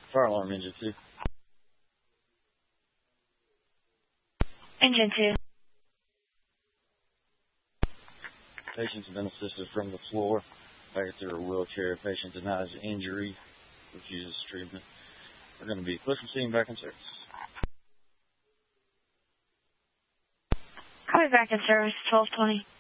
Fire alarm, engine 2. Engine 2. Patient's been assisted from the floor. Back to her wheelchair. Patient denies injury. Refuses treatment. We're going to be clear from scene, back in service. Copy, back in service, 1220.